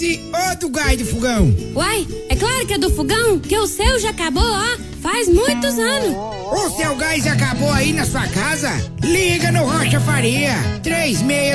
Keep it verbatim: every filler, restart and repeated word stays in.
desse ou do gás do fogão? Uai, é claro que é do fogão, que o seu já acabou, ó, faz muitos anos. O seu gás acabou aí na sua casa? Liga no Rocha Faria, três seis